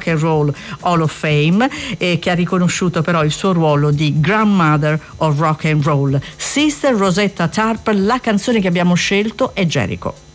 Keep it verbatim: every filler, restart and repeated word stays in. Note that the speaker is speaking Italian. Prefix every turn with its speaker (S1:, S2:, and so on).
S1: Rock and Roll Hall of Fame, eh, che ha riconosciuto però il suo ruolo di Grandmother of Rock and Roll. Sister Rosetta Tharpe, la canzone che abbiamo scelto è Jericho.